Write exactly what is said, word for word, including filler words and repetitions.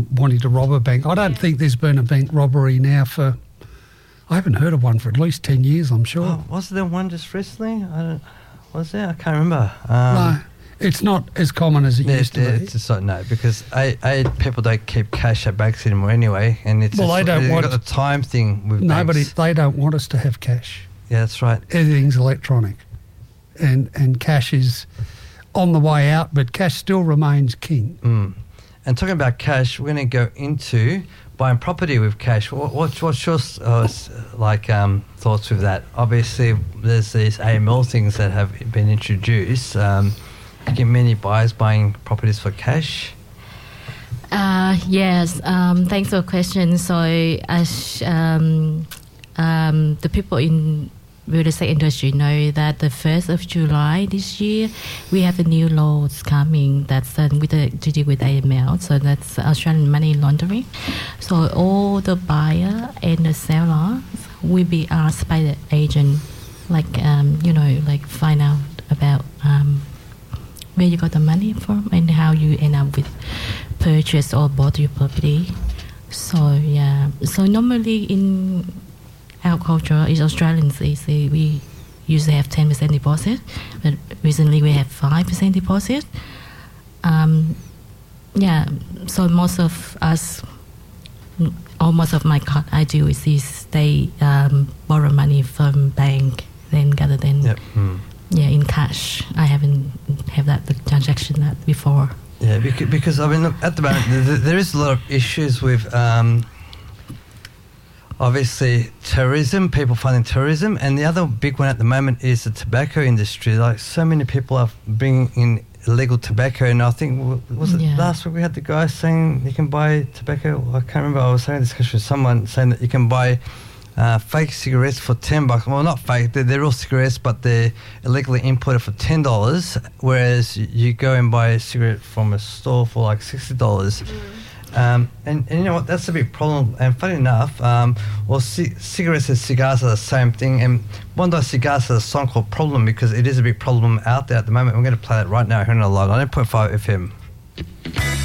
wanting to rob a bank. I don't think there's been a bank robbery now for, I haven't heard of one for at least ten years, I'm sure. Oh, was there one just recently? I don't, was there? I can't remember. Um, no, it's not as common as it yeah, used to yeah, be. It's just like, no, because a, a, people don't keep cash at banks anymore anyway. And it's Well, just, they don't they've want- got the time thing with Nobody, banks. they don't want us to have cash. Yeah, that's right. Everything's electronic. And, and cash is on the way out, but cash still remains king. Mm. And talking about cash, we're going to go into buying property with cash. What, what's, what's your uh, like um, thoughts with that? Obviously, there's these A M L things that have been introduced. Um, you get many buyers buying properties for cash. Uh, yes, um, thanks for the question. So, as um, um, the people in real estate industry know that the first of July this year, we have a new laws coming that's uh, with the, to do with A M L. So that's Australian money laundering. So all the buyer and the seller will be asked by the agent, like um, you know, like find out about um, where you got the money from and how you end up with purchase or bought your property. So yeah, so normally in our culture is Australians, they say we usually have ten percent deposit, but recently we have five percent deposit. Um, yeah, so most of us, or most of my cut I do is this, they um, borrow money from bank then rather than Yep. Mm. yeah in cash. I haven't have that the transaction that before. Yeah, because, because I mean, look, at the moment there, there is a lot of issues with. Um, Obviously, terrorism, people finding terrorism, and the other big one at the moment is the tobacco industry. Like, so many people are bringing in illegal tobacco, and I think, was it Yeah. last week we had the guy saying you can buy tobacco? I can't remember, I was having a discussion with someone saying that you can buy uh, fake cigarettes for ten bucks. Well, not fake, they're, they're real cigarettes, but they're illegally imported for ten dollars, whereas you go and buy a cigarette from a store for like sixty dollars. Mm. Um, and, and you know what, that's a big problem. And funny enough, um, well, c- cigarettes and cigars are the same thing. And Bondi Cigars has a song called Problem because it is a big problem out there at the moment. We're going to play that right now here on the line, ninety point five F M.